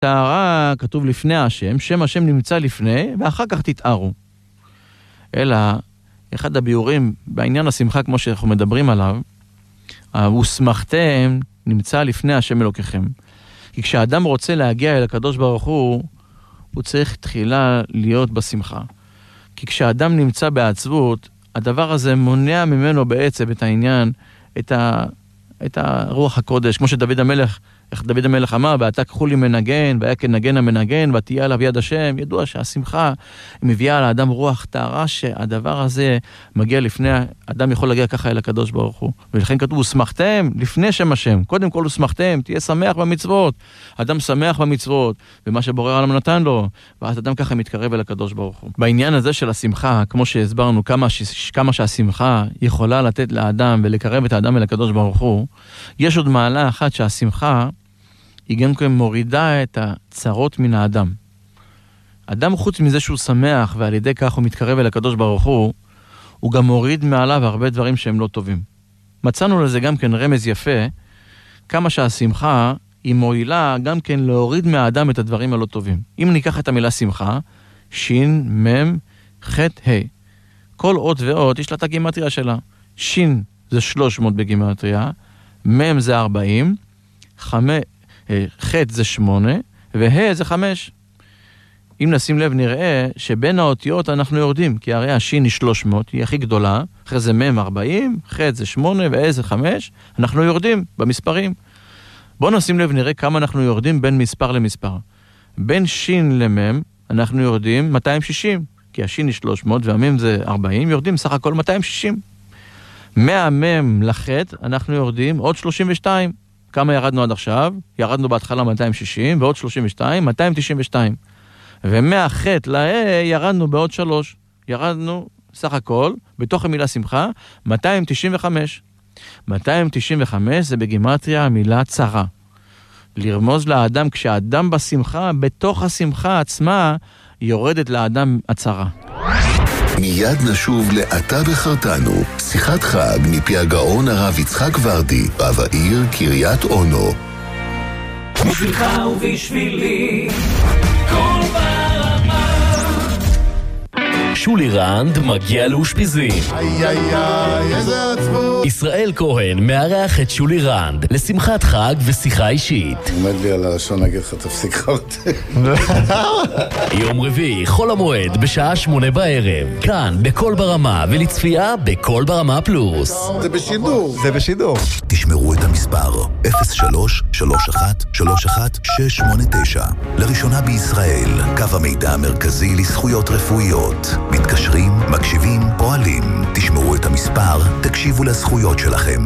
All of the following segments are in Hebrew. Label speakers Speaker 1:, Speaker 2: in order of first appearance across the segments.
Speaker 1: טהרה כתוב לפני השם, שם השם נמצא לפני, ואחר כך תתארו. אלא, אחד הביאורים בעניין השמחה, כמו שאנחנו מדברים עליו, ושמחתם נמצא לפני השם אלוקיכם. כי כשאדם רוצה להגיע אל הקדוש ברוך הוא צריך תחילה להיות בשמחה. כי כשאדם נמצא בעצבות, הדבר הזה מונע ממנו בעצם את העניין, את הרוח הקודש, כמו שדוד המלך, איך דוד המלך אמר, ואתה קחו לי מנגן, והיה כנגן המנגן, ותהיה עליו יד השם. ידוע שהשמחה מביאה על האדם רוח טהרה, שהדבר הזה מגיע לפני, אדם יכול להגיע ככה אל הקדוש ברוך הוא. ולכן כתוב, ושמחתם לפני שם השם. קודם כל ושמחתם, תהיה שמח במצוות. אדם שמח במצוות, ומה שבורא העולם נתן לו, ואז אדם ככה מתקרב אל הקדוש ברוך הוא. בעניין הזה של השמחה, כמו שהסברנו, כמה שהשמחה יכולה לתת לאדם ולקרב את האדם אל הקדוש ברוך הוא, יש עוד מעלה אחת שהשמחה היא גם כן מורידה את הצרות מן האדם. אדם חוץ מזה שהוא שמח ועל ידי כך הוא מתקרב אל הקדוש ברוך הוא גם מוריד מעליו הרבה דברים שהם לא טובים. מצאנו לזה גם כן רמז יפה, כמה שהשמחה היא מועילה גם כן להוריד מהאדם את הדברים הלא טובים. אם ניקח את המילה שמחה, שין, מם, חט, ה'. כל אות ואות יש לה את הגימטריה שלה. שין זה 300 בגימטריה, מם זה 40, חט זה 8, וה' זה 5. אם נשים לב נראה שבין האותיות אנחנו יורדים, כי הרי השין היא 300, היא הכי גדולה, אחרי זה מם 40, חט זה 8 וה' זה 5, אנחנו יורדים במספרים. בואו נשים לב נראה כמה אנחנו יורדים בין מספר למספר. בין שין למם אנחנו יורדים 260, כי השין היא 300 והמם זה 40, יורדים סך הכל 260. מהמם לחט אנחנו יורדים עוד 32. כמה ירדנו עד עכשיו? ירדנו בהתחלה 260 ועוד 32, 292. ומהחט לה' ירדנו בעוד 3. ירדנו סך הכל, בתוך המילה שמחה, 295. 295 זה בגימטריה המילה צרה. לרמוז לאדם, כשהאדם בשמחה, בתוך השמחה עצמה, יורדת לאדם הצרה.
Speaker 2: מיד נשוב לאתה בחרתנו, שיחת חג מפי הגאון הרב יצחק ורדי, רב העיר קריית אונו.
Speaker 3: בשבילך ובשבילי, כל ברמה.
Speaker 4: שולי רנד מגיע לאושפיזין.
Speaker 5: איי איי איי, איזה עצבות.
Speaker 4: ישראל כהן מארח את שולי רנד לשמחת חג ושיחה אישית.
Speaker 5: עומד לי על הלשון להגיד לך תפסיק אותי.
Speaker 4: יום רביעי, חול המועד בשעה 8 בערב. כאן בכל ברמה ולצפייה בכל ברמה פלוס.
Speaker 5: זה בשידור. זה בשידור.
Speaker 2: תשמרו את המספר 03-31-31-689. לראשונה בישראל, קו המידע המרכזי לזכויות רפואיות. מתקשרים, מקשיבים, פועלים. תשמרו את המספר, תקשיבו לזכויות שלכם.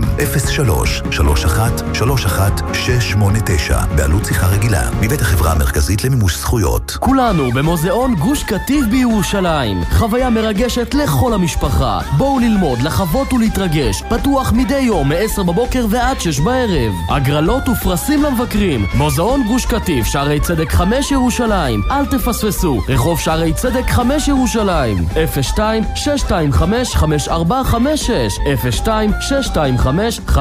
Speaker 2: 03-31-31-689. בעלות שיחה רגילה. מבית החברה המרכזית למימוש זכויות.
Speaker 4: כולנו במוזיאון גוש קטיף בירושלים. חוויה מרגשת לכל המשפחה. בואו ללמוד, לחוות ולהתרגש. פתוח מדי יום מ-10 בבוקר ועד 6 בערב. הגרלות ופרסים למבקרים. מוזיאון גוש קטיף, שערי צדק 5 ירושלים. אל תפספסו. רחוב שערי צדק 5 ירושלים. 02-625-5456. 02-625-5456.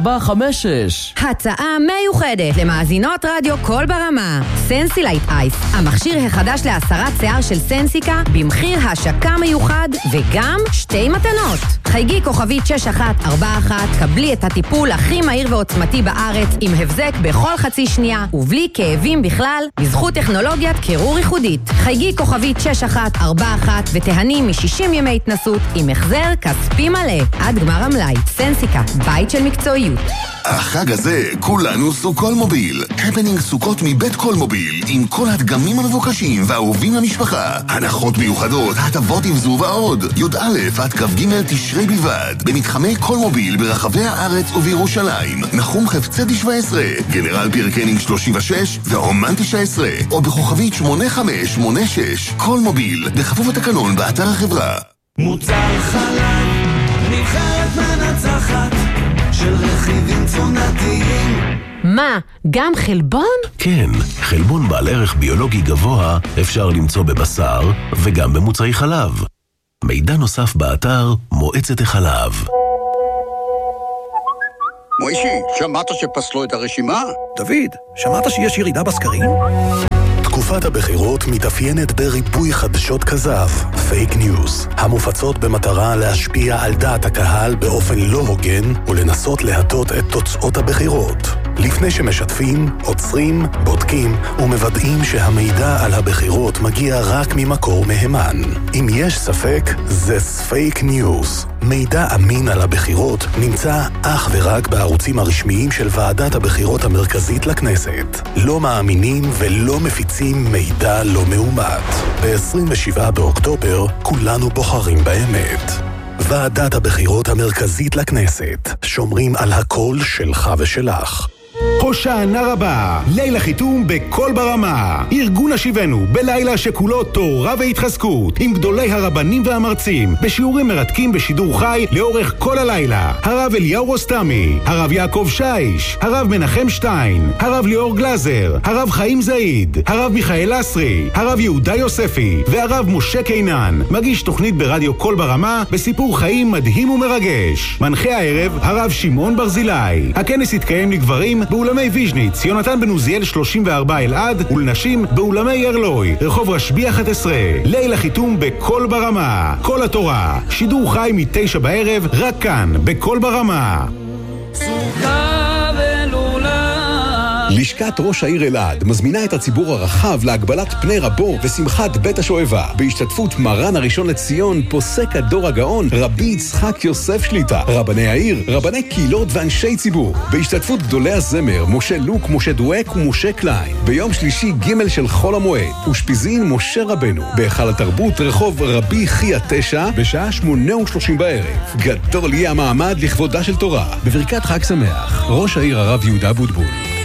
Speaker 6: הצעה מיוחדת למאזינות רדיו כל ברמה. סנסילייט אייס, המכשיר החדש להסרת שיער של סנסיקה, במחיר השקה מיוחד וגם 2 מתנות. חייגי כוכבית 6141, קבלי את הטיפול הכי מהיר ועוצמתי בארץ, עם הבזק בכל חצי שנייה ובלי כאבים בכלל, בזכות טכנולוגיית קירור ייחודית. חייגי כוכבית 6141 ותהני מ-60 ימי התנסות עם החזר כספי מלא עד גמר המלאי. סנסיקה, בית של מקצועיות.
Speaker 2: החג הזה כולנו סוכול מוביל. הפנינג סוכות מבית כל מוביל, עם כל הדגמים המבוקשים והאהובים למשפחה. הנחות מיוחדות, הטבות עם ועוד. י"א עד כ"ג תשרי בלבד, במתחמי כל מוביל ברחבי הארץ ובירושלים. נחום חפצי 17, גנרל פירקנינג 36 והרומן 19, או בכוכבית 8586. כל מוביל, בכפוף לתקנון באתר החברה.
Speaker 3: מוצר חלב, נבחרת מנצחת של רכיבים תזונתיים.
Speaker 6: מה, גם חלבון?
Speaker 7: כן, חלבון בעל ערך ביולוגי גבוה אפשר למצוא בבשר וגם במוצרי חלב. מידע נוסף באתר מועצת החלב.
Speaker 8: מוישי, שמעת שפסלו את הרשימה?
Speaker 9: דוד, שמעת שיש ירידה בסקרים?
Speaker 7: תקופת הבחירות מתאפיינת בריבוי חדשות כזב, פייק ניוז, המופצות במטרה להשפיע על דעת הקהל באופן לא הוגן ולנסות להטות את תוצאות הבחירות. לפני שמשתפים, עוצרים, בודקים ומוודאים שהמידע על הבחירות מגיע רק ממקור מהימן. אם יש ספק, זה פייק ניוז. מידע אמין על הבחירות נמצא אך ורק בערוצים הרשמיים של ועדת הבחירות המרכזית לכנסת. לא מאמינים ולא מפיצים מידע לא מאומת. ב-27 באוקטובר כולנו בוחרים באמת. ועדת הבחירות המרכזית לכנסת, שומרים על הקול שלך ושלך.
Speaker 10: הושענא רבה, ליל החיתום בכל ברמה. ארגון השיבנו בלילה שכולו תורה והתחזקות, עם גדולי הרבנים והמרצים, בשיעורים מרתקים בשידור חי לאורך כל הלילה. הרב אליהו רוסטמי, הרב יעקב שיש, הרב מנחם שטיין, הרב ליאור גלזר, הרב חיים זעיד, הרב מיכאל אסרי, הרב יהודה יוספי והרב משה קינן. מגיש תוכנית ברדיו כל ברמה בסיפור חיים מדהים ומרגש. מנחה הערב הרב שמעון ברזילי. הכנס יתקיים לגברים באולמי ויז'ניץ, יונתן בן עוזיאל 34 אלעד, ולנשים באולמי ירלוי, רחוב רשב"י 11. ליל החיתום בכל ברמה. כל התורה, שידור חי מ-9 בערב, רק כאן, בכל ברמה.
Speaker 11: לשכת ראש העיר אלעד מזמינה את הציבור הרחב להגבלת פני רבו ושמחת בית השואבה, בהשתתפות מרן הראשון לציון, פוסק הדור הגאון, רבי יצחק יוסף שליטה, רבני העיר, רבני קהילות ואנשי ציבור, בהשתתפות גדולי הזמר, משה לוק, משה דואק ומשה קליין. ביום שלישי ג' של חול המועד, ושפיזין משה רבנו, בהיכל התרבות רחוב רבי חייא 9, בשעה 8:30 בערב. גדול יהיה המעמד לכבודה של תורה. בברכת חג שמח, ראש העיר הרב יהודה בוטבול.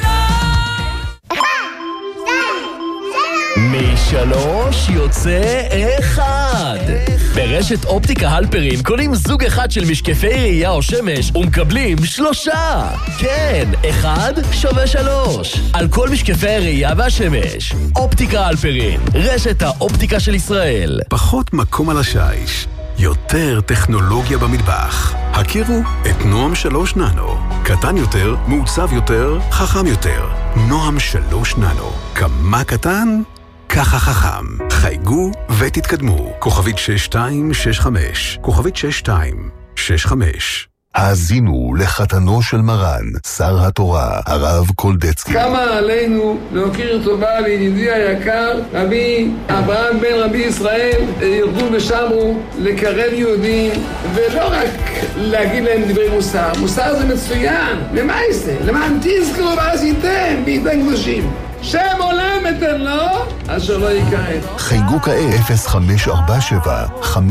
Speaker 4: משלוש יוצא אחד. ברשת אופטיקה הלפרין קונים זוג אחד של משקפי ראייה או שמש ומקבלים 3. כן, 1 שווה 3 על כל משקפי הראייה והשמש. אופטיקה הלפרין, רשת האופטיקה של ישראל.
Speaker 7: פחות מקום על השיש, יותר טכנולוגיה במטבח. הכירו את נועם 3 ננו. קטן יותר, מעוצב יותר, חכם יותר. נועם 3 ננו. כמה קטן? ככה חכם. חייגו ותתקדמו. כוכבית 6265. כוכבית 6265.
Speaker 2: האזינו לחתנו של מרן, שר התורה, הרב קולדצקי.
Speaker 12: כמה עלינו להוקיר טובה לידידי היקר, רבי אברהם בן רבי ישראל, ארגון ושמרו, לקרב יהודים, ולא רק להגיד להם דברי מוסר. מוסר זה מצוין. למה זה? למען תזכרו ועשיתם בידי קדושים. שם עולם אתן לו, אשר לא יקראת.
Speaker 2: חייגו כעת 0547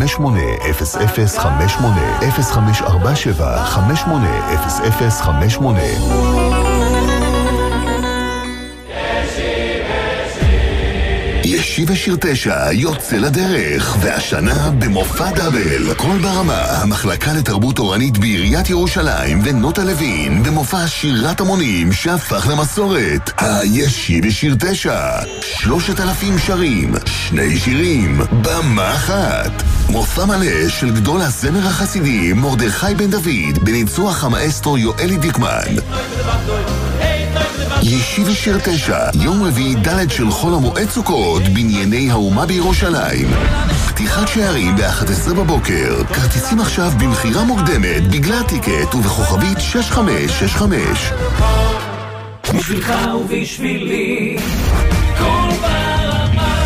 Speaker 2: 580058 0547 580058. ישיבה שיר 9 יוצא לדרך, והשנה במופע דאבל. כל ברמה, המחלקה לתרבות תורנית בעיריית ירושלים ונוטה לוין, במופע שירת המונים שהפך למסורת. הישיבה שיר 9, 3,000 שרים, 2 שירים, במה אחת. מופע מלא של גדול הזמר החסידי מרדכי בן דוד, בניצוח המאסטרו יואלי דיקמן. ישיבה שיר 9, יום רביעי ד' של חול המועד סוכות, בנייני האומה בירושלים. פתיחת שערים ב-11 בבוקר. כרטיסים עכשיו במחירה מוקדמת בגלל טיקט ובכוכבית 6565.
Speaker 3: בשבילך ובשבילי כל ברמה.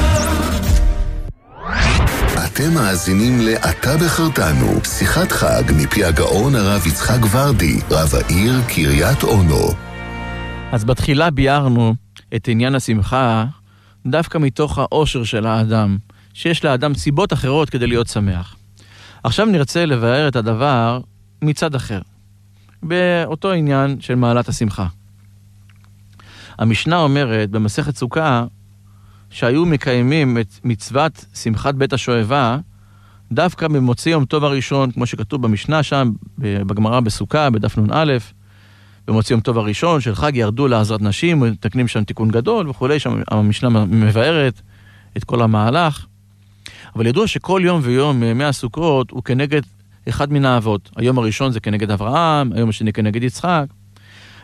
Speaker 2: אתם מאזינים ל"אתה בחרתנו", שיחת חג מפי הגאון הרב יצחק ורדי, רב העיר קריית אונו.
Speaker 1: אז בתחילה ביארנו את עניין השמחה דווקא מתוך האושר של האדם, שיש לאדם סיבות אחרות כדי להיות שמח. עכשיו נרצה לבאר את הדבר מצד אחר, באותו עניין של מעלת השמחה. המשנה אומרת במסכת סוכה שהיו מקיימים את מצוות שמחת בית השואבה דווקא במוצאי יום טוב הראשון, כמו שכתוב במשנה שם בגמרא בסוכה בדף נ"א, במוצאי יום טוב הראשון של חג ירדו לעזרת נשים, מתקנים שם תיקון גדול וכולי, שם המשנה מבארת את כל המהלך. אבל ידוע שכל יום ויום מימי הסוכות הוא כנגד אחד מן האבות. היום הראשון זה כנגד אברהם, היום השני כנגד יצחק.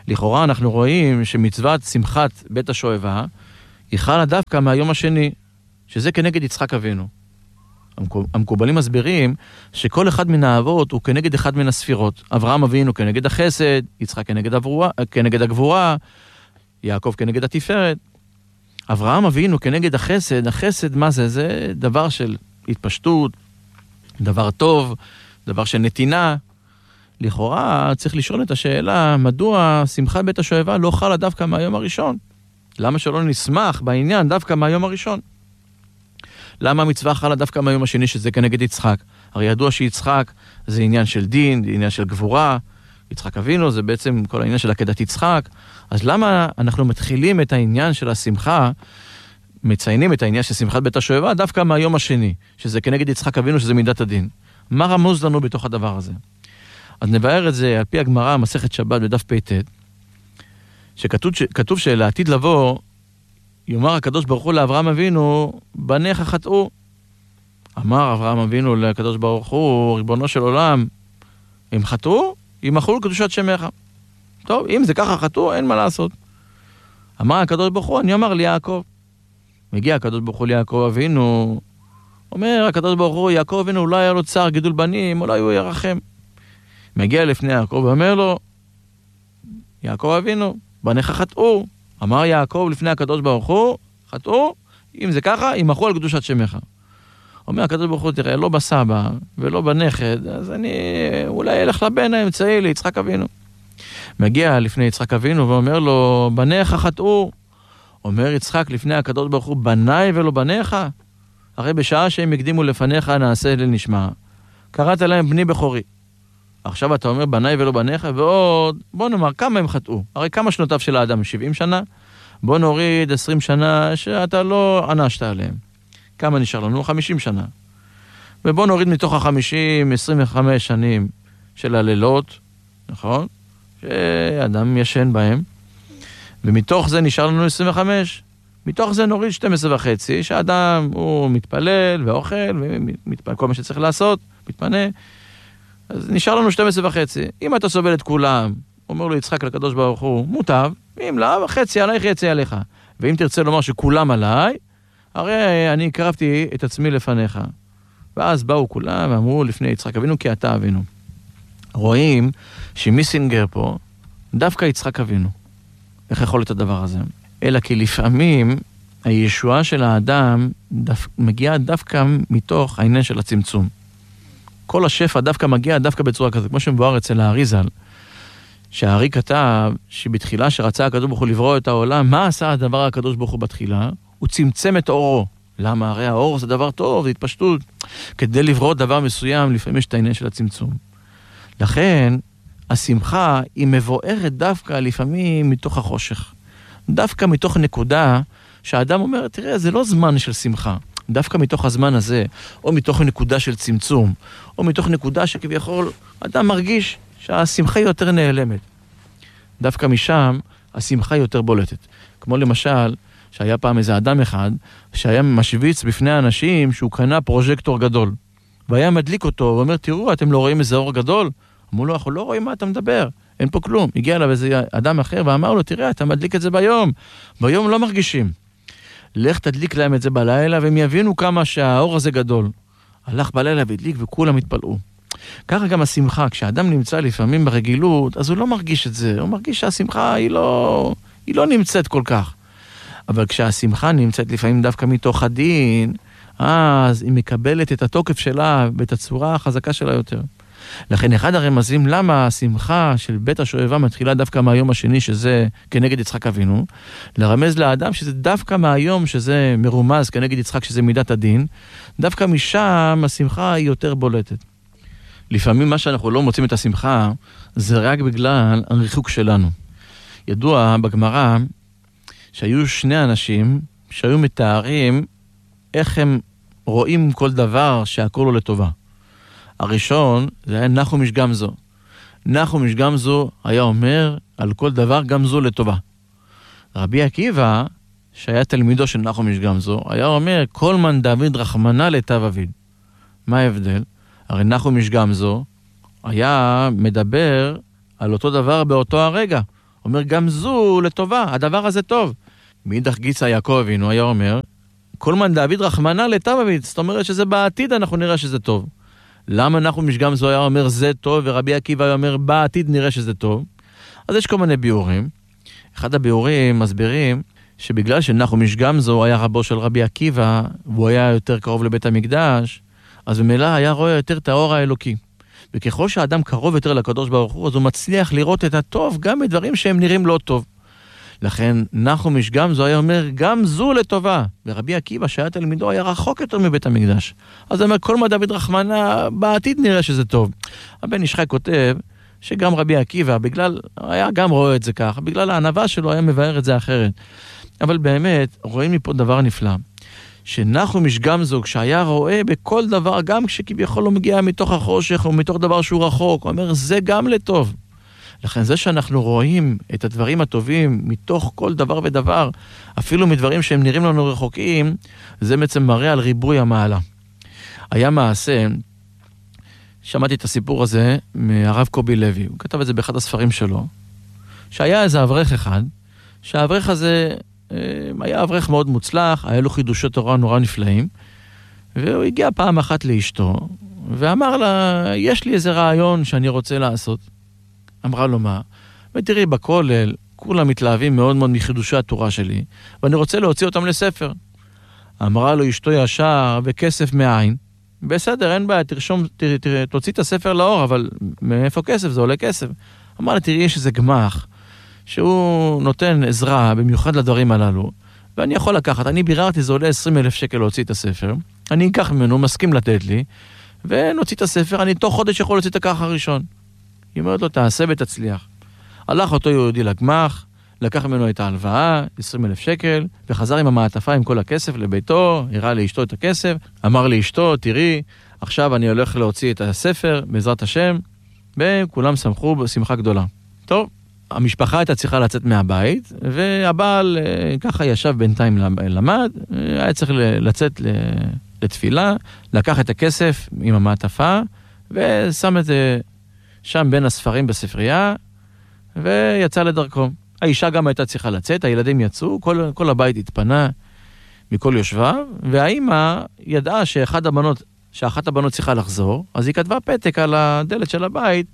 Speaker 1: לכאורה אנחנו רואים שמצוות שמחת בית השואבה היא חלה דווקא מהיום השני, שזה כנגד יצחק אבינו. המקובלים מסבירים שכל אחד מן האבות הוא כנגד אחד מן הספירות. אברהם אבינו כנגד החסד, יצחק כנגד הגבורה, יעקב כנגד התפארת. אברהם אבינו כנגד החסד, החסד מה זה? זה דבר של התפשטות, דבר טוב, דבר של נתינה. לכאורה צריך לשאול את השאלה, מדוע שמחת בית השואבה לא חלה דווקא מהיום הראשון? למה שלא נשמח בעניין דווקא מהיום הראשון? למה המצווה חלה דווקא מהיום השני שזה כנגד יצחק? הרי ידוע שיצחק זה עניין של דין, זה עניין של גבורה, יצחק אבינו זה בעצם כל העניין של עקדת יצחק, אז למה אנחנו מתחילים את העניין של השמחה, מציינים את העניין של שמחת בית השואבה דווקא מהיום השני, שזה כנגד יצחק אבינו שזה מידת הדין? מה רמוז לנו בתוך הדבר הזה? אז נבהר את זה על פי הגמרא, מסכת שבת בדף פ"ט, שכתוב שלעתיד לבוא, יאמר הקדוש ברוך הוא לאברהם אבינו, בניך חטאו. אמר אברהם אבינו לקדוש ברוך הוא, ריבונו של עולם, אם חטאו, ימחלו קדושת שמך. טוב, אם זה ככה חטאו, אין מה לעשות. אמר הקדוש ברוך הוא, אני אומר ליעקב. מגיע הקדוש ברוך הוא ליעקב אבינו, אומר הקדוש ברוך הוא, יעקב אבינו אולי היה לו צער גידול בנים, אולי הוא ירחם. מגיע לפני יעקב ואומר לו, יעקב אבינו, בניך חטאו. אמר יעקב לפני הקדוש ברוך הוא, חטאו, אם זה ככה, ימחו על קדושת שמך. אומר הקדוש ברוך הוא, תראה, לא בסבא ולא בנכד, אז אני אולי אלך לבן האמצעי ליצחק אבינו. מגיע לפני יצחק אבינו ואומר לו, בניך חטאו. אומר יצחק לפני הקדוש ברוך הוא, בניי ולא בניך? הרי בשעה שהם הקדימו לפניך נעשה לנשמע. קראת להם בני בכורי. עכשיו אתה אומר בניי ולא בניך, ועוד, בוא נאמר, כמה הם חטאו? הרי כמה שנותיו של האדם? 70 שנה? בוא נוריד 20 שנה שאתה לא ענשת עליהם. כמה נשאר לנו? 50 שנה. ובוא נוריד מתוך ה-50, 25 שנים של הלילות, נכון? שאדם ישן בהם. ומתוך זה נשאר לנו 25. מתוך זה נוריד 12.5, שאדם הוא מתפלל ואוכל, כל מה שצריך לעשות, מתפנה. אז נשאר לנו 12.5. אם אתה סובל את כולם, אומר לו יצחק לקדוש ברוך הוא, מוטב, אם לא, חצי עליי, חצי עליך. ואם תרצה לומר שכולם עליי, הרי אני הקרבתי את עצמי לפניך. ואז באו כולם ואמרו לפני יצחק אבינו, כי אתה אבינו. רואים שמיסינגר פה, דווקא יצחק אבינו. איך יכול להיות הדבר הזה? אלא כי לפעמים הישועה של האדם מגיעה דווקא מתוך העניין של הצמצום. כל השפע דווקא מגיע דווקא בצורה כזאת, כמו שמבואר אצל האריזל, שהארי כתב שבתחילה שרצה הקדוש ברוך הוא לברוא את העולם, מה עשה הדבר הקדוש ברוך הוא בתחילה? הוא צמצם את אורו. למה? הרי האור זה דבר טוב, זה התפשטות. כדי לברוא דבר מסוים, לפעמים יש את העניין של הצמצום. לכן, השמחה היא מבוארת דווקא לפעמים מתוך החושך. דווקא מתוך נקודה שהאדם אומר, תראה, זה לא זמן של שמחה. דווקא מתוך הזמן הזה, או מתוך נקודה של צמצום, או מתוך נקודה שכביכול אדם מרגיש שהשמחה יותר נעלמת. דווקא משם השמחה יותר בולטת. כמו למשל, שהיה פעם איזה אדם אחד, שהיה משוויץ בפני האנשים שהוא קנה פרוז'קטור גדול. והיה מדליק אותו, ואומר, תראו, אתם לא רואים איזה אור גדול? אמרו לו, אנחנו לא רואים מה אתה מדבר, אין פה כלום. הגיע אליו איזה אדם אחר ואמר לו, תראה, אתה מדליק את זה ביום. ביום לא מרגישים. לך תדליק להם את זה בלילה, והם יבינו כמה שהאור הזה גדול. הלך בלילה והדליק וכולם התפלאו. ככה גם השמחה, כשאדם נמצא לפעמים ברגילות, אז הוא לא מרגיש את זה. הוא מרגיש שהשמחה היא לא נמצאת כל כך. אבל כשהשמחה נמצאת לפעמים דווקא מתוך הדין, אז היא מקבלת את התוקף שלה ואת הצורה החזקה שלה יותר. לכן אחד הרמזים למה השמחה של בית השואבה מתחילה דווקא מהיום השני שזה כנגד יצחק אבינו, לרמז לאדם שזה דווקא מהיום שזה מרומז כנגד יצחק שזה מידת הדין, דווקא משם השמחה היא יותר בולטת. לפעמים מה שאנחנו לא מוצאים את השמחה זה רק בגלל הריחוק שלנו. ידוע בגמרא שהיו שני אנשים שהיו מתארים איך הם רואים כל דבר שהכל לו לטובה. הראשון זה היה נחום איש גמזו. נחום איש גמזו היה אומר על כל דבר גמזו לטובה. רבי עקיבא, שהיה תלמידו של נחום איש גמזו, היה אומר כל מן דוד רחמנא לטב אביד. מה ההבדל? הרי נחום איש גמזו היה מדבר על אותו דבר באותו הרגע. אומר, גם זו לטובה, הדבר הזה טוב. מאידך גיסא יעקב אבינו היה אומר, כל מן דוד רחמנא לטב אביד, זאת אומרת שזה בעתיד אנחנו נראה שזה טוב. למה נחום גם זו היה אומר זה טוב, ורבי עקיבא היה אומר בעתיד נראה שזה טוב? אז יש כל מיני ביאורים. אחד הביאורים מסבירים שבגלל שנחום גם זו היה רבו של רבי עקיבא, והוא היה יותר קרוב לבית המקדש, אז במילא היה רואה יותר את האור האלוקי. וככל שהאדם קרוב יותר לקדוש ברוך הוא, אז הוא מצליח לראות את הטוב גם בדברים שהם נראים לא טוב. לכן נחום גם זו היה אומר, גם זו לטובה. ורבי עקיבא שהיה תלמידו היה רחוק יותר מבית המקדש. אז הוא אומר, כל מה דוד רחמנא בעתיד נראה שזה טוב. הבן איש חי כותב שגם רבי עקיבא, היה גם רואה את זה ככה, בגלל הענווה שלו היה מבאר את זה אחרת. אבל באמת, רואים מפה דבר נפלא. שנחום גם זו, כשהיה רואה בכל דבר, גם כשכביכול לא מגיע מתוך החושך, או מתוך דבר שהוא רחוק, הוא אומר, זה גם לטוב. לכן זה שאנחנו רואים את הדברים הטובים מתוך כל דבר ודבר, אפילו מדברים שהם נראים לנו רחוקים, זה בעצם מראה על ריבוי המעלה. היה מעשה, שמעתי את הסיפור הזה מהרב קובי לוי, הוא כתב את זה באחד הספרים שלו, שהיה איזה אברך אחד, שהאברך הזה היה אברך מאוד מוצלח, היה לו חידושי תורה נורא נפלאים, והוא הגיע פעם אחת לאשתו, ואמר לה, יש לי איזה רעיון שאני רוצה לעשות. אמרה לו מה? ותראי, בכולל, כולם מתלהבים מאוד מאוד מחידושי התורה שלי, ואני רוצה להוציא אותם לספר. אמרה לו אשתו ישר, וכסף מאין. בסדר, אין בעיה, תוציא את הספר לאור, אבל מאיפה כסף? זה עולה כסף. אמרה לה, תראי, יש איזה גמח, שהוא נותן עזרה במיוחד לדברים הללו, ואני יכול לקחת, אני ביררתי, זה עולה 20,000 שקל להוציא את הספר, אני אקח ממנו, מסכים לתת לי, ונוציא את הספר, אני תוך חודש יכול להוציא את הכך הראשון. היא אומרת לו, תעשה ותצליח. הלך אותו יהודי לגמח, לקח ממנו את ההלוואה, 20,000 שקל, וחזר עם המעטפה עם כל הכסף לביתו, הראה לאשתו את הכסף, אמר לאשתו, תראי, עכשיו אני הולך להוציא את הספר, בעזרת השם, וכולם שמחו בשמחה גדולה. טוב, המשפחה הייתה צריכה לצאת מהבית, והבעל ככה ישב בינתיים למד, היה צריך לצאת לתפילה, לקח את הכסף עם המעטפה, ושם את זה שם בין הספרים בספרייה, ויצא לדרכו. האישה גם הייתה צריכה לצאת, הילדים יצאו, כל הבית התפנה מכל יושביו, והאימא ידעה שאחת הבנות צריכה לחזור, אז היא כתבה פתק על הדלת של הבית,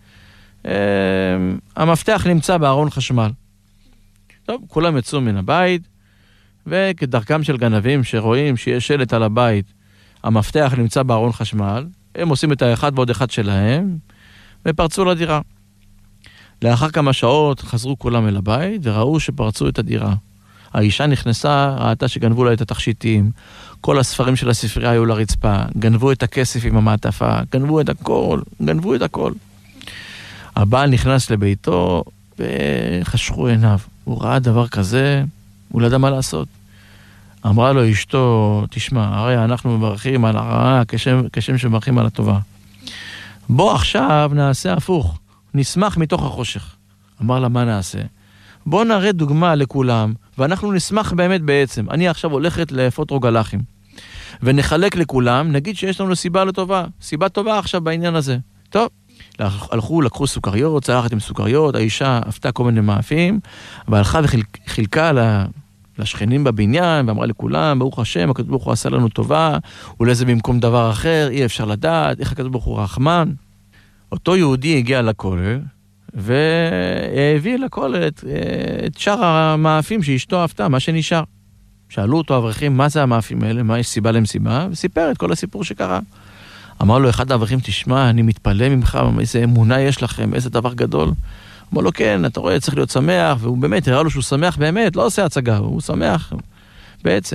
Speaker 1: המפתח נמצא בארון חשמל. טוב, כולם יצאו מן הבית, וכדרכם של גנבים שרואים שיש שלט על הבית, המפתח נמצא בארון חשמל, הם עושים את האחד ועוד אחד שלהם, ופרצו לדירה. לאחר כמה שעות חזרו כולם אל הבית, וראו שפרצו את הדירה. האישה נכנסה, ראתה שגנבו לה את התכשיטים, כל הספרים של הספרייה היו לרצפה, גנבו את הכסף עם המעטפה, גנבו את הכל. הבעל נכנס לביתו וחשכו עיניו. הוא ראה דבר כזה, הוא לא ידע מה לעשות. אמרה לו אשתו, תשמע, הרי אנחנו מברכים על הרעה כשם שמברכים על הטובה. בוא עכשיו נעשה הפוך, נשמח מתוך החושך. אמר לה, מה נעשה? בוא נראה דוגמה לכולם, ואנחנו נשמח באמת בעצם. אני עכשיו הולכת לאפות רוגלחים, ונחלק לכולם, נגיד שיש לנו סיבה לטובה, סיבה טובה עכשיו בעניין הזה. טוב, לקחו סוכריות, צלחת עם סוכריות, האישה עפתה כל מיני מאפים, והלכה וחילקה לשכנים בבניין, ואמרה לכולם, ברוך השם, הקדוש ברוך הוא עשה לנו טובה, אולי זה במקום דבר אחר, אי אפשר לדעת, איך הקדוש ברוך הוא רחמן. אותו יהודי הגיע לכולל, והביא לכולל את שאר המאפים שאשתו עפתה, מה שנשאר. שאלו אותו אברכים, מה זה המאפים האלה, מה יש סיבה למסיבה, וסיפר את כל הסיפור שקרה. אמר לו אחד האברכים, תשמע, אני מתפלא ממך, איזה אמונה יש לכם, איזה דבר גדול. אמר לו, כן, אתה רואה, צריך להיות שמח, והוא באמת, הראה לו שהוא שמח באמת, לא עושה הצגה, הוא שמח בעצם.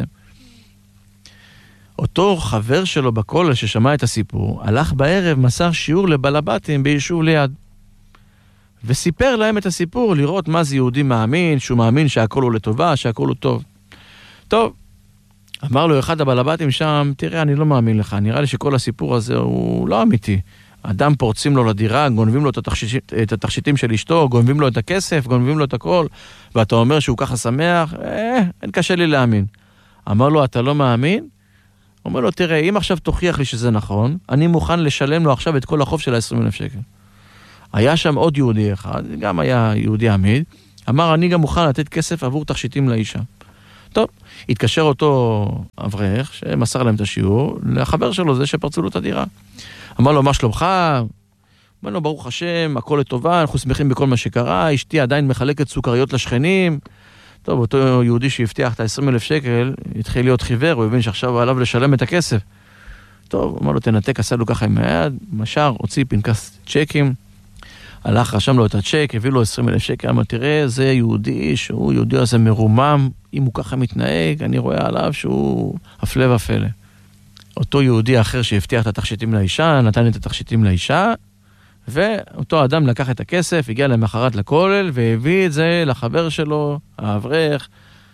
Speaker 1: אותו חבר שלו בכולל ששמע את הסיפור, הלך בערב, מסר שיעור לבלבטים ביישוב ליד. וסיפר להם את הסיפור, לראות מה זה יהודי מאמין, שהוא מאמין שהכל הוא לטובה, שהכל הוא טוב. טוב, אמר לו אחד הבלבטים שם, תראה, אני לא מאמין לך, נראה לי שכל הסיפור הזה הוא לא אמיתי. אדם פורצים לו לדירה, גונבים לו את התכשיטים של אשתו, גונבים לו את הכסף, גונבים לו את הכל, ואתה אומר שהוא ככה שמח, אין קשה לי להאמין. אמר לו, אתה לא מאמין? אומר לו, תראה, אם עכשיו תוכיח לי שזה נכון, אני מוכן לשלם לו עכשיו את כל החוב של 20,000 שקל. היה שם עוד יהודי אחד, גם היה יהודי עמיד, אמר, אני גם מוכן לתת כסף עבור תכשיטים לאישה. טוב, התקשר אותו אברך, שמסר להם את השיעור, לחבר שלו, זה שפרצו לו את הדירה. אמר לו, מה שלומך? אמר לו, ברוך השם, הכל לטובה, אנחנו שמחים בכל מה שקרה, אשתי עדיין מחלקת סוכריות לשכנים. טוב, אותו יהודי שהבטיח את ה-20,000 שקל, התחיל להיות חיוור, הוא הבין שעכשיו עליו לשלם את הכסף. טוב, אמר לו, תנתק, עשה לו ככה עם היד, משאר, הוציא פנקס צ'קים, הלך, רשם לו את הצ'ק, הביא לו 20,000 שקל, אמר, תראה, זה יהודי, שהוא יהודי הזה מרומם, אם הוא ככה מתנהג, אני רואה עליו שהוא הפלא ופלא. אותו יהודי אחר שהבטיח את התכשיטים לאישה, נתן את התכשיטים לאישה, ואותו אדם לקח את הכסף, הגיע למחרת לכולל, והביא את זה לחבר שלו, האברך,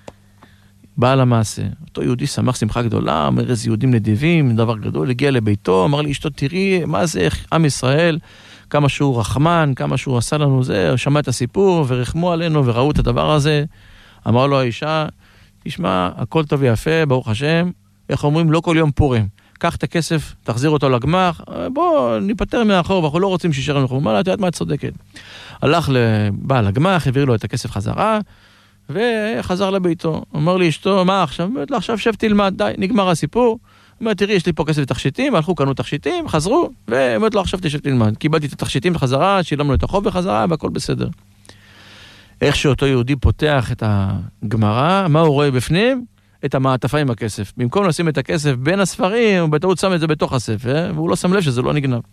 Speaker 1: בעל המעשה. אותו יהודי שמח שמחה גדולה, אומר איזה יהודים נדיבים, דבר גדול, הגיע לביתו, אמר לי אשתו, תראי, מה זה, עם ישראל, כמה שהוא רחמן, כמה שהוא עשה לנו זה, שמע את הסיפור, ורחמו עלינו, וראו את הדבר הזה. אמר לו האישה, תשמע, הכל טוב ויפה, ברוך השם, איך אומרים, לא כל יום פורים. קח את הכסף, תחזיר אותו לגמח, בוא ניפטר מאחור, ואנחנו לא רוצים שישאר לנו. הוא אמר לה, את יודעת מה את צודקת. הלך לבעל הגמח, העביר לו את הכסף חזרה, וחזר לביתו. אמר לי אשתו, מה עכשיו? אומרת לה, עכשיו שב תלמד, די, נגמר הסיפור. אומרת, תראי, יש לי פה כסף לתכשיטים, הלכו, קנו תכשיטים, חזרו, ואומרת לו, עכשיו תשב תלמד. קיבלתי את התכשיטים בחזרה, שילמנו את החוב בחזרה, והכל בסדר. איך שאותו יהודי פותח את הגמרא, מה הוא רואה בפנים? את המעטפה עם הכסף. במקום לשים את הכסף בין הספרים, הוא בטעות שם את זה בתוך הספר, והוא לא שם לב שזה לא נגנב.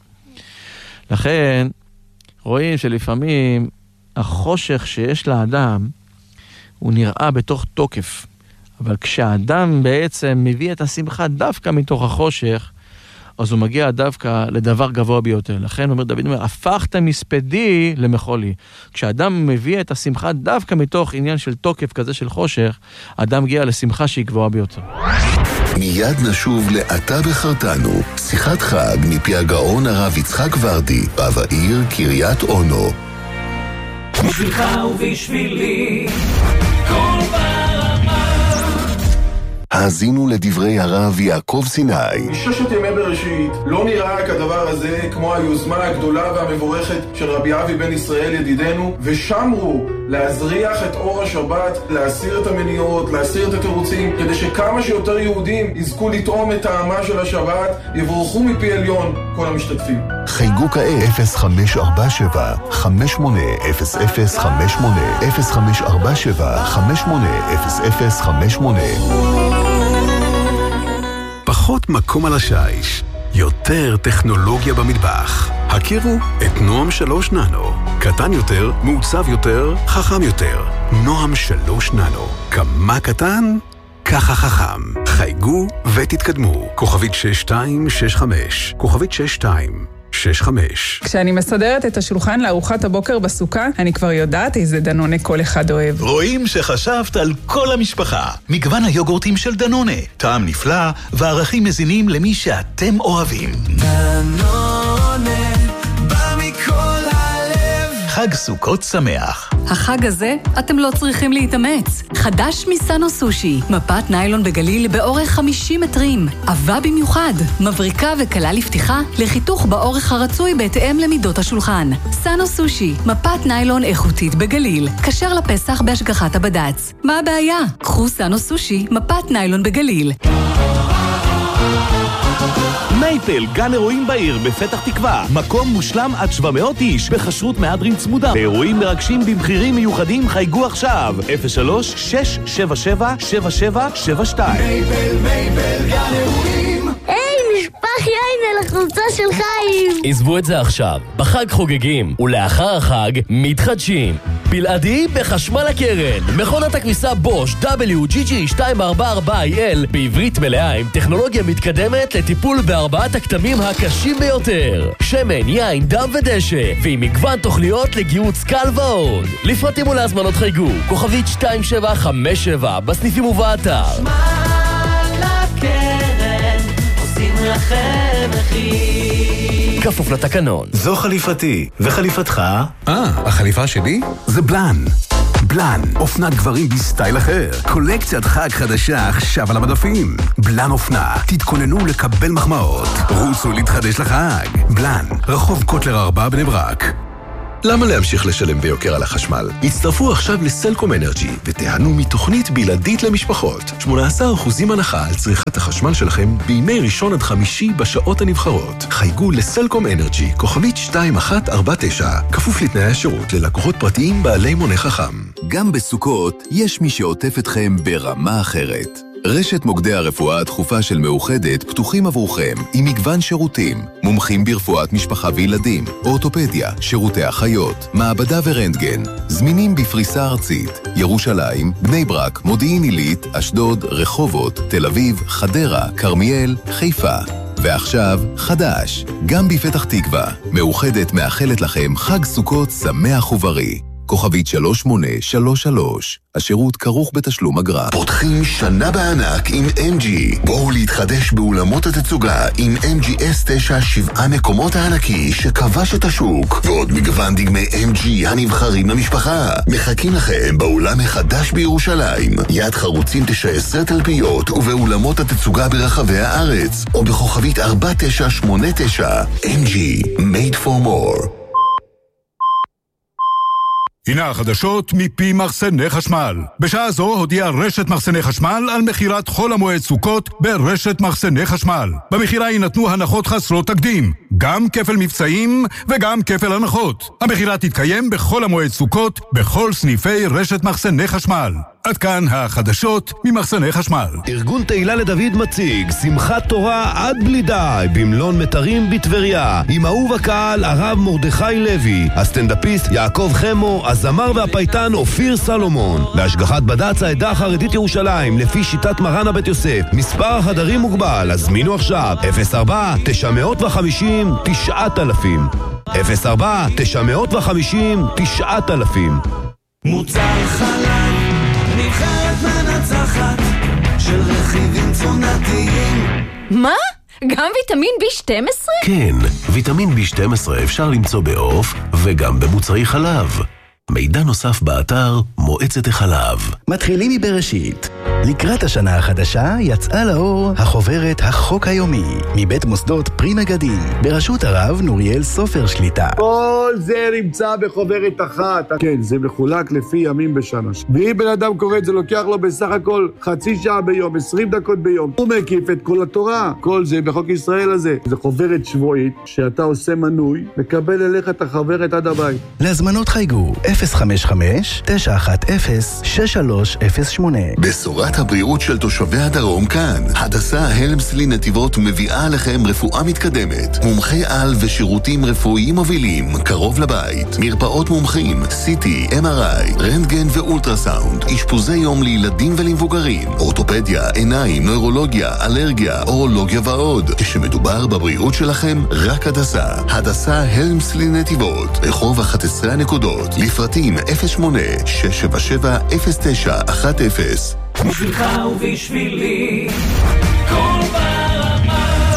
Speaker 1: לכן, רואים שלפעמים החושך שיש לאדם, הוא נראה בתוך תוקף. אבל כשהאדם בעצם מביא את השמחה דווקא מתוך החושך, אז הוא מגיע דווקא לדבר גבוה ביותר. לכן אומר דוד, הפכת מספדי למחולי. כשאדם מביא את השמחה דווקא מתוך עניין של תוקף כזה של חושך, האדם מגיע לשמחה שהיא גבוהה ביותר.
Speaker 2: מיד נשוב לאתה בחרתנו, שיחת חג מפי הגאון הרב יצחק ורדי, רב העיר קריית אונו.
Speaker 3: בשבילך ובשבילי, כל
Speaker 2: האזינו לדברי הרב יעקב סיני.
Speaker 13: מששת ימי בראשית לא נראה כדבר הזה כמו היוזמה הגדולה והמבורכת של רבי אבי בן ישראל ידידנו, ושמרו להזריח את אור השבת, להסיר את המניעות, להסיר את התירוצים, כדי שכמה שיותר יהודים יזכו לטעום את טעמה של השבת, יבורכו מפי עליון כל המשתתפים.
Speaker 2: חייגו כעת 0547 580058 0547 580058.
Speaker 7: פחות מקום על השיש, יותר טכנולוגיה במטבח. הכירו את נועם 3 ננו. קטן יותר, מעוצב יותר, חכם יותר. נועם 3 ננו. כמה קטן? ככה חכם. חייגו ותתקדמו. כוכבית 6265. כוכבית 6265.
Speaker 14: כשאני מסדרת את השולחן לארוחת הבוקר בסוכה, אני כבר יודעת איזה דנונה כל אחד אוהב.
Speaker 15: רואים שחשבת על כל המשפחה. מגוון היוגורטים של דנונה. טעם נפלא וערכים מזינים למי שאתם אוהבים. דנונה, בא מכל הלב. חג סוכות שמח.
Speaker 16: החג הזה אתם לא צריכים להתאמץ. חדש מסאנו סושי, מפת ניילון בגליל באורך 50 מטרים. עבה במיוחד, מבריקה וקלה לפתיחה, לחיתוך באורך הרצוי בהתאם למידות השולחן. סאנו סושי, מפת ניילון איכותית בגליל, כשר לפסח בהשגחת הבד"ץ. מה הבעיה? קחו סאנו סושי, מפת ניילון בגליל.
Speaker 17: מייפל, גן אירועים בעיר בפתח תקווה. מקום מושלם עד 700 איש, בחשרות מהדרין צמודה. באירועים מרגשים במחירים מיוחדים, חייגו עכשיו. 03-677-7772.
Speaker 3: מייפל, גן אירועים.
Speaker 18: נשפך יין על החולצה של חיים.
Speaker 4: עזבו את זה עכשיו. בחג חוגגים, ולאחר החג מתחדשים. בלעדי בחשמל הקרן. מכונת הכביסה בוש WGG244IL בעברית מלאה עם טכנולוגיה מתקדמת לטיפול בארבעת הכתמים הקשים ביותר. שמן, יין, דם ודשא, ועם מגוון תוכניות לגיהוץ קל ועוד. לפרטים ולהזמנות חייגו, כוכבית 2757 בסניפים ובאתר.
Speaker 3: חשמל הקרן, עושים לכם מחיר.
Speaker 4: כפוף לתקנון.
Speaker 15: זו חליפתי, וחליפתך?
Speaker 11: החליפה שלי? זה בלן. בלן, אופנת גברים בסטייל אחר. קולקציית חג חדשה עכשיו על המדפים. בלן אופנה, תתכוננו לקבל מחמאות. רוצו להתחדש לחג. בלן, רחוב קוטלר 4 בני ברק. למה להמשיך לשלם ביוקר על החשמל? הצטרפו עכשיו לסלקום אנרג'י ותיהנו מתוכנית בלעדית למשפחות. 18% הנחה על צריכת החשמל שלכם בימי ראשון עד חמישי בשעות הנבחרות. חייגו לסלקום אנרג'י, כוכבית 2149, כפוף לתנאי השירות ללקוחות פרטיים בעלי מונה חכם.
Speaker 2: גם בסוכות יש מי שעוטף אתכם ברמה אחרת. רשת מוקדי הרפואה הדחופה של מאוחדת פתוחים עבורכם עם מגוון שירותים, מומחים ברפואת משפחה וילדים, אורתופדיה, שירותי אחיות, מעבדה ורנטגן, זמינים בפריסה ארצית, ירושלים, בני ברק, מודיעין עילית, אשדוד, רחובות, תל אביב, חדרה, כרמיאל, חיפה. ועכשיו, חדש, גם בפתח תקווה, מאוחדת מאחלת לכם חג סוכות שמח ובריא. כוכבית 3833, השירות כרוך בתשלום אגרה. פותחים שנה בענק עם MG. בואו להתחדש באולמות התצוגה עם MG S9 7 מקומות הענקי שכבש את השוק, ועוד מגוון דגמי MG הנבחרים למשפחה. מחכים לכם באולם החדש בירושלים, יד חרוצים 19 תלפיות ובאולמות התצוגה ברחבי הארץ, או בכוכבית 4989. MG, made for more.
Speaker 10: הנה החדשות מפי מחסני חשמל. בשעה זו הודיעה רשת מחסני חשמל על מחירת חול המועד סוכות ברשת מחסני חשמל. במחירה יינתנו הנחות חסרות תקדים, גם כפל מבצעים וגם כפל הנחות. המחירה תתקיים בכל המועד סוכות בכל סניפי רשת מחסני חשמל. עד כאן החדשות ממחסני חשמל.
Speaker 4: ארגון תהילה לדוד מציג שמחת תורה עד בלי די במלון מטרים בטבריה, עם אהוב הקהל הרב מרדכי לוי, הסטנדאפיסט יעקב חמו, הזמר והפייטן אופיר סלומון, בהשגחת בד"ץ העדה החרדית ירושלים לפי שיטת מרן הבית יוסף. מספר החדרים מוגבל, הזמינו עכשיו 04-950-9000 04-950-9000.
Speaker 3: מוצר חלב, נבחרת מנצחת של רכיבים תזונתיים.
Speaker 19: מה? גם ויטמין B12?
Speaker 7: כן, ויטמין B12 אפשר למצוא בעוף וגם במוצרי חלב. מידע נוסף באתר מועצת החלב.
Speaker 20: מתחילים מבראשית. לקראת השנה החדשה יצאה לאור החוברת החוק היומי מבית מוסדות פרי מגדים בראשות הרב נוריאל סופר שליטה.
Speaker 21: כל זה נמצא בחוברת אחת. כן, זה מחולק לפי ימים בשנה. ואם בן אדם קורא את זה, לוקח לו בסך הכל חצי שעה ביום, 20 דקות ביום. הוא מקיף את כל התורה. כל זה בחוק ישראל הזה. זה חוברת שבועית שאתה עושה מנוי, מקבל אליך את החוברת עד הבית.
Speaker 20: להזמנות חייגו 055-910-6308.
Speaker 2: בשורת הבריאות של תושבי הדרום כאן. הדסה הלמסלי נתיבות מביאה לכם רפואה מתקדמת, מומחי על ושירותים רפואיים מובילים קרוב לבית, מרפאות מומחים, CT, MRI, רנטגן ואולטרסאונד, אשפוזי יום לילדים ולמבוגרים, אורתופדיה, עיניים, נוירולוגיה, אלרגיה, אורולוגיה ועוד. כשמדובר בבריאות שלכם, רק הדסה. הדסה הלמסלי נתיבות, רחוב 11 הנקודות, לפרטים 08-677-0910.
Speaker 3: בשבילך ובשבילי, כל ברמה.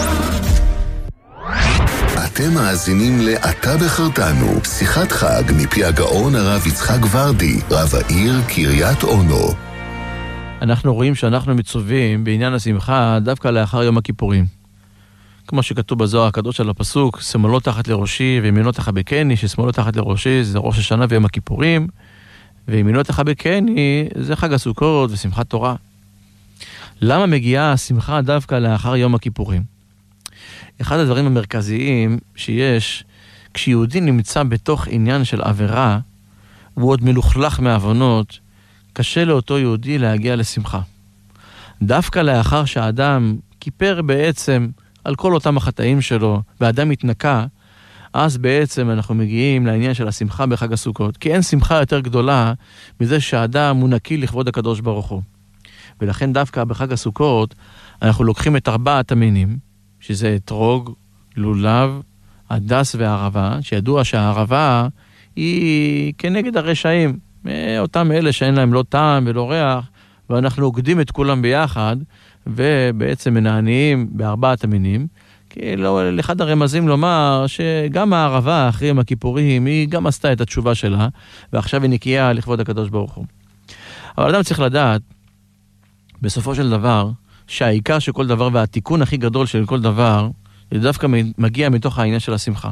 Speaker 2: אתם מאזינים ל"אתה בחרתנו", שיחת חג מפי הגאון הרב יצחק ורדי, רב העיר קריית אונו.
Speaker 1: אנחנו רואים שאנחנו מצווים בעניין השמחה דווקא לאחר יום הכיפורים. כמו שכתוב בזוהר הקדוש על הפסוק, שמאלו תחת לראשי וימינו תחבקני, ששמאלו תחת לראשי זה ראש השנה ויום הכיפורים, וימינו תחבקני זה חג הסוכות ושמחת תורה. למה מגיעה השמחה דווקא לאחר יום הכיפורים? אחד הדברים המרכזיים שיש, כשיהודי נמצא בתוך עניין של עבירה, והוא עוד מלוכלך מעוונות, קשה לאותו יהודי להגיע לשמחה. דווקא לאחר שהאדם כיפר בעצם על כל אותם החטאים שלו, והאדם מתנקה, אז בעצם אנחנו מגיעים לעניין של השמחה בחג הסוכות. כי אין שמחה יותר גדולה מזה שהאדם הוא נקי לכבוד הקדוש ברוך הוא. ולכן דווקא בחג הסוכות אנחנו לוקחים את 4 המינים, שזה אתרוג, לולב, הדס והערבה, שידוע שהערבה היא כנגד הרשעים, אותם אלה שאין להם לא טעם ולא ריח, ואנחנו עוקדים את כולם ביחד, ובעצם מנעניים ב4 המינים, כי לאחד הרמזים לומר שגם הערבה אחרי יום הכיפורים היא גם עשתה את התשובה שלה, ועכשיו היא נקייה לכבוד הקדוש ברוך הוא. אבל אדם צריך לדעת, בסופו של דבר, שהעיקר של כל דבר והתיקון הכי גדול של כל דבר, זה דווקא מגיע מתוך העניין של השמחה.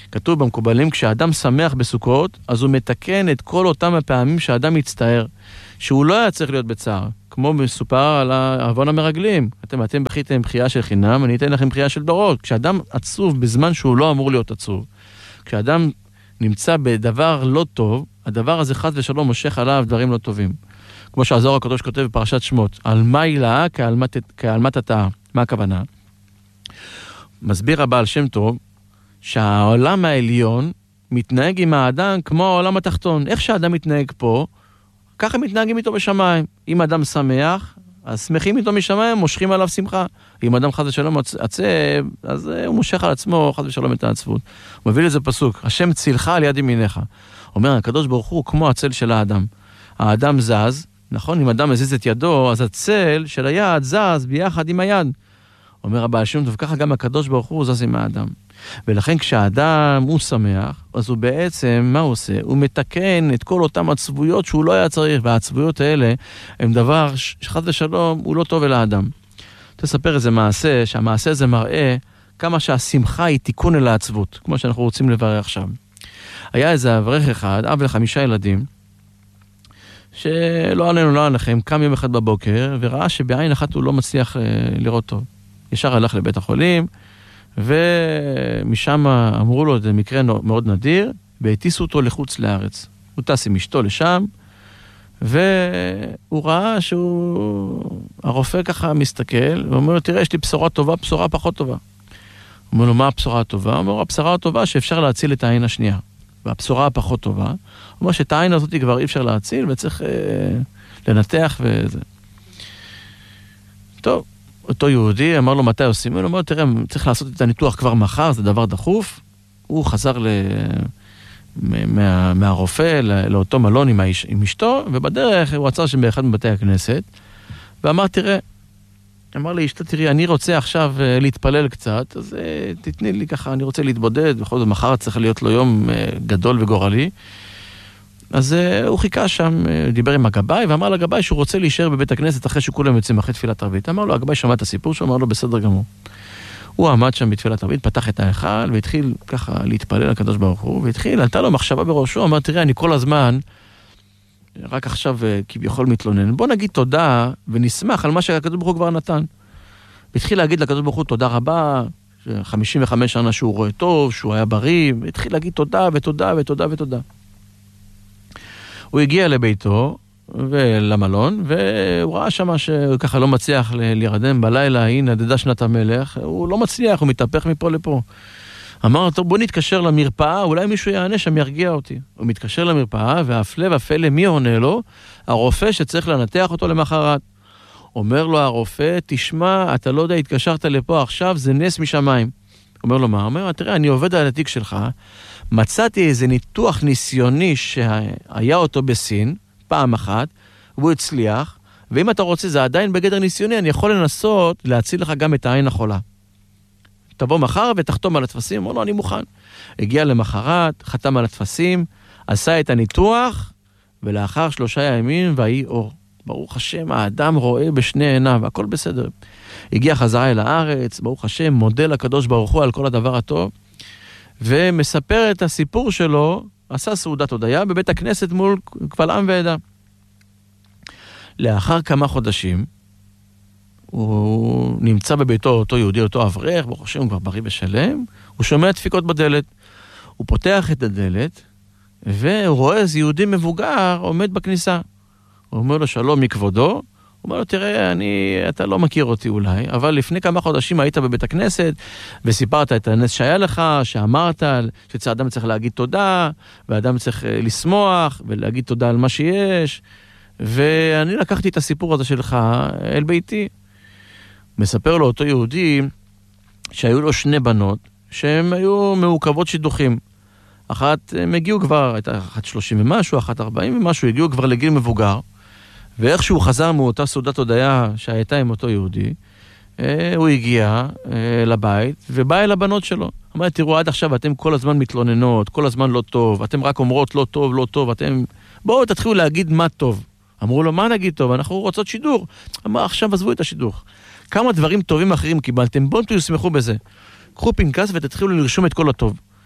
Speaker 1: כתוב במקובלים, כשאדם שמח בסוכות, אז הוא מתקן את כל אותם הפעמים שהאדם מצטער, שהוא לא היה צריך להיות בצער, כמו מסופר על העוון המרגלים. אתם בכיתם בחייה של חינם, אני אתן לכם בחייה של דורות. כשאדם עצוב בזמן שהוא לא אמור להיות עצוב, כשאדם נמצא בדבר לא טוב, הדבר הזה חס ושלום מושך עליו דברים לא טובים. כמו שהזוהר הקדוש כותב בפרשת שמות, על מה הילאה כעלמת התאה. מה הכוונה? מסביר הבעל שם טוב, שהעולם העליון מתנהג עם האדם כמו העולם התחתון. איך שהאדם מתנהג פה, ככה מתנהגים איתו בשמיים. אם אדם שמח, אז שמחים איתו משמיים, מושכים עליו שמחה. אם אדם חס ושלום עצב, אז הוא מושך על עצמו חס ושלום את העצבות. הוא מביא לזה פסוק, השם צילך על יד ימיניך. אומר, הקדוש ברוך הוא כמו הצל של האדם. האדם זז, נכון? אם אדם מזיז את ידו, אז הצל של היד זז ביחד עם היד. אומר הבעל שם טוב, ככה גם הקדוש ברוך הוא זז עם האדם. ולכן כשהאדם הוא שמח, אז הוא בעצם, מה הוא עושה? הוא מתקן את כל אותם עצבויות שהוא לא היה צריך, והעצבויות האלה הם דבר שחד ושלום הוא לא טוב אל האדם. תספר איזה מעשה, שהמעשה הזה מראה כמה שהשמחה היא תיקון אל העצבות, כמו שאנחנו רוצים לברר עכשיו. היה איזה אברך אחד, אב ל5 ילדים, שלא עלינו, לא עליכם, קם יום אחד בבוקר, וראה שבעין אחת הוא לא מצליח לראות טוב. ישר הלך לבית החולים, ומשם אמרו לו, זה מקרה מאוד נדיר, והטיסו אותו לחוץ לארץ. הוא טס עם אשתו לשם, והוא ראה הרופא ככה מסתכל, ואומר לו, תראה, יש לי בשורה טובה, בשורה פחות טובה. הוא אומר לו, מה הבשורה הטובה? הוא אומר, הבשורה הטובה שאפשר להציל את העין השנייה. והבשורה הפחות טובה, הוא אומר שאת העין הזאת כבר אי אפשר להציל, וצריך לנתח וזה. טוב. אותו יהודי אמר לו מתי עושים, הוא אומר, תראה, צריך לעשות את הניתוח כבר מחר, זה דבר דחוף. הוא חזר מהרופא לאותו מלון עם אשתו, ובדרך הוא רצה שבאחד מבתי הכנסת, ואמר, תראה, אמר לי, אשתו, תראי, אני רוצה עכשיו להתפלל קצת, אז תתני לי ככה, אני רוצה להתבודד, בכל זאת מחר צריך להיות לו יום גדול וגורלי. אז הוא חיכה שם, דיבר עם הגבאי, ואמר לגבאי שהוא רוצה להישאר בבית הכנסת אחרי שכולם יוצאים אחרי תפילת ערבית. אמר לו, הגבאי שמע את הסיפור שהוא אמר לו, בסדר גמור. הוא עמד שם בתפילת ערבית, פתח את ההיכל, והתחיל ככה להתפלל לקדוש ברוך הוא, והתחיל, עלתה לו מחשבה בראשו, אמר, תראה, אני כל הזמן, רק עכשיו כביכול מתלונן, בוא נגיד תודה, ונשמח על מה שהקדוש ברוך הוא כבר נתן. והתחיל להגיד לקדוש ברוך הוא, תודה רבה, 55 שנה שהוא רואה טוב, שהוא היה בריא, והתחיל להגיד תודה ותודה ותודה ותודה. הוא הגיע לביתו ולמלון, והוא ראה שמה שהוא ככה לא מצליח להירדם בלילה, הנה, נדדה שנת המלך, הוא לא מצליח, הוא מתהפך מפה לפה. אמר, טוב, בוא נתקשר למרפאה, אולי מישהו יענה שם, ירגיע אותי. הוא מתקשר למרפאה, והפלא ופלא, מי עונה לו? הרופא שצריך לנתח אותו למחרת. אומר לו הרופא, תשמע, אתה לא יודע, התקשרת לפה עכשיו, זה נס משמיים. אומר לו, מה? אומר, תראה, אני עובד על התיק שלך, מצאתי איזה ניתוח ניסיוני שהיה אותו בסין, פעם אחת, והוא הצליח, ואם אתה רוצה, זה עדיין בגדר ניסיוני, אני יכול לנסות להציל לך גם את העין החולה. תבוא מחר ותחתום על התפסים, אמר לו, אני מוכן. הגיע למחרת, חתם על התפסים, עשה את הניתוח, ולאחר 3 ימים, והיא אור. ברוך השם, האדם רואה בשני עיניו, הכל בסדר. הגיע חזרה אל הארץ, ברוך השם, מודה לקדוש ברוך הוא על כל הדבר הטוב, ומספר את הסיפור שלו, עשה סעודת הודיה בבית הכנסת מול קבל עם ועדה. לאחר כמה חודשים, הוא נמצא בביתו, אותו יהודי, אותו אברך, ברוך השם, הוא כבר בריא ושלם, הוא שומע דפיקות בדלת, הוא פותח את הדלת, והוא רואה איזה יהודי מבוגר עומד בכניסה. הוא אומר לו, שלום מכבודו, הוא אומר לו, תראה, אתה לא מכיר אותי אולי, אבל לפני כמה חודשים היית בבית הכנסת, וסיפרת את הנס שהיה לך, שאמרת שאדם צריך להגיד תודה, ואדם צריך לשמוח, ולהגיד תודה על מה שיש, ואני לקחתי את הסיפור הזה שלך אל ביתי. מספר לו אותו יהודי, שהיו לו 2 בנות, שהן היו מעוכבות שידוכים. אחת, הם הגיעו כבר, הייתה אחת 30 ומשהו, אחת 40 ומשהו, הגיעו כבר לגיל מבוגר, ואיכשהו חזר מאותה סעודת הודיה שהייתה עם אותו יהודי, הוא הגיע לבית, ובא אל הבנות שלו. אמר, תראו, עד עכשיו אתם כל הזמן מתלוננות, כל הזמן לא טוב, אתם רק אומרות לא טוב, לא טוב, בואו תתחילו להגיד מה טוב. אמרו לו, מה נגיד טוב? אנחנו רוצות שידור. אמר, עכשיו עזבו את השידור. כמה דברים טובים אחרים קיבלתם, בואו תסמכו בזה. קחו פנקס ותתחילו לרשום את כל הטוב.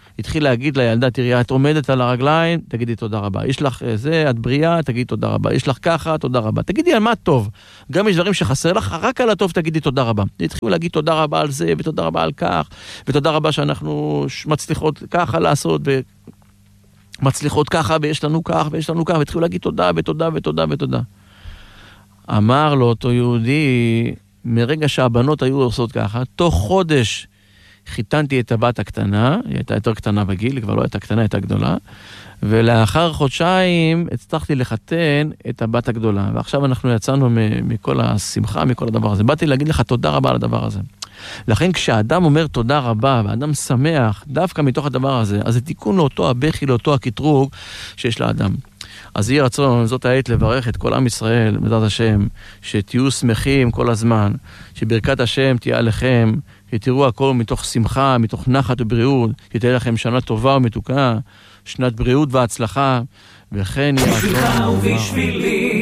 Speaker 1: התחיל להגיד לילדה, תראי, את עומדת על הרגליים, תגידי תודה רבה. יש לך זה, את בריאה, תגידי תודה רבה. יש לך ככה, תודה רבה. תגידי על מה טוב. גם יש דברים שחסר לך, רק על הטוב תגידי תודה רבה. התחילו להגיד תודה רבה על זה, ותודה רבה על כך, ותודה רבה שאנחנו מצליחות ככה לעשות, ומצליחות ככה, ויש לנו כך, ויש לנו כך, והתחילו להגיד תודה, ותודה, ותודה, ותודה. אמר לו אותו יהודי, מרגע שהבנות היו עושות ככה, תוך חודש חיתנתי את הבת הקטנה, היא הייתה יותר קטנה בגיל, היא כבר לא הייתה קטנה, הייתה גדולה, ולאחר חודשיים הצלחתי לחתן את הבת הגדולה, ועכשיו אנחנו יצאנו מכל השמחה, מכל הדבר הזה. באתי להגיד לך תודה רבה על הדבר הזה. לכן כשאדם אומר תודה רבה, ואדם שמח, דווקא מתוך הדבר הזה, אז זה תיקון לאותו הבכי, לאותו הקטרוג שיש לאדם. אז יהיה רצון, זאת העת לברך את כל עם ישראל, בעזרת השם, שתהיו שמחים כל הזמן, שברכת השם תהיה עליכם, שתראו הכל מתוך שמחה, מתוך נחת ובריאות, שתהיה לכם שנה טובה ומתוקה, שנת בריאות והצלחה, וכן יהיה רצון.